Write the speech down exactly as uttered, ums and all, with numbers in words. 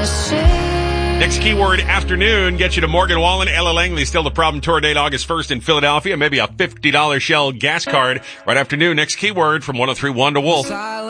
Next keyword, afternoon, gets you to Morgan Wallen, Ella Langley, Still the Problem tour date August first in Philadelphia. Maybe a fifty dollars Shell gas card. Right afternoon, next keyword from one oh three point one to Wolf.